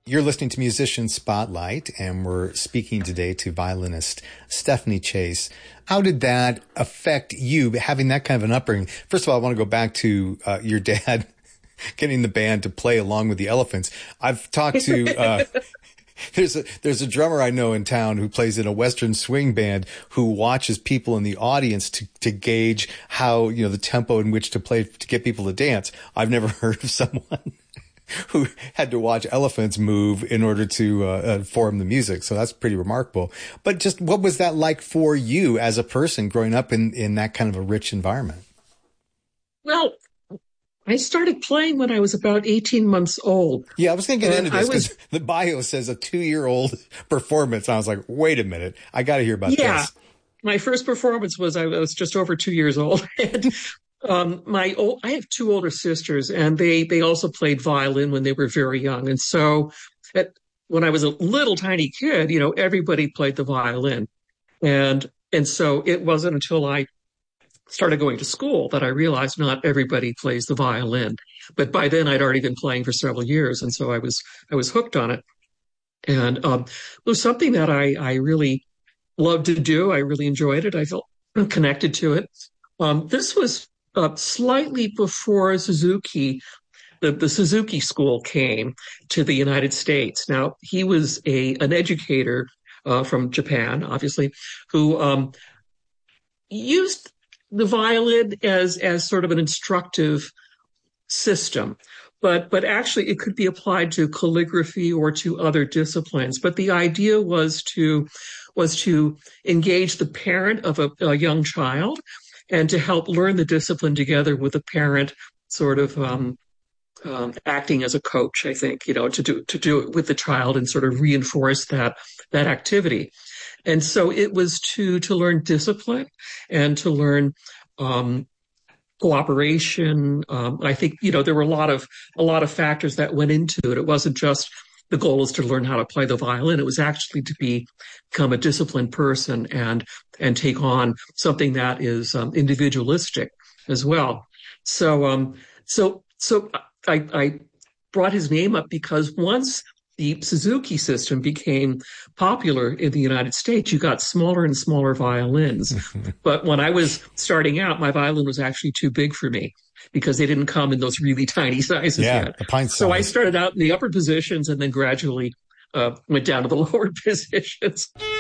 You're listening to Musician Spotlight, and we're speaking today to violinist Stephanie Chase. How did that affect you, having that kind of an upbringing? First of all, I want to go back to your dad getting the band to play along with the Elephants. I've talked to there's a drummer I know in town who plays in a Western swing band who watches people in the audience to gauge how, the tempo in which to play to get people to dance. I've never heard of someone who had to watch elephants move in order to form the music. So that's pretty remarkable. But just what was that like for you as a person growing up in that kind of a rich environment? Well, I started playing when I was about 18 months old. Yeah, I was going to get into this because the bio says a 2-year-old performance. I was like, wait a minute, I got to hear about this. Yeah, my first performance was I was just over 2 years old. And I have two older sisters, and they also played violin when they were very young. And so when I was a little tiny kid, everybody played the violin. And so it wasn't until I started going to school that I realized not everybody plays the violin. But by then I'd already been playing for several years. And so I was hooked on it. And it was something that I really loved to do. I really enjoyed it. I felt connected to it. This was slightly before Suzuki, the Suzuki school came to the United States. Now, he was an educator from Japan, obviously, who used the violin as sort of an instructive system. But actually, it could be applied to calligraphy or to other disciplines. But the idea was to engage the parent of a young child and to help learn the discipline together with the parent, sort of acting as a coach, I think, to do it with the child and sort of reinforce that activity. And so it was to learn discipline and to learn cooperation. I think, there were a lot of factors that went into it. It wasn't just the goal is to learn how to play the violin. It was actually to become a disciplined person and take on something that is individualistic as well. So I brought his name up because once the Suzuki system became popular in the United States, you got smaller and smaller violins. But when I was starting out, my violin was actually too big for me because they didn't come in those really tiny sizes yet. The pint size. So I started out in the upper positions and then gradually went down to the lower positions.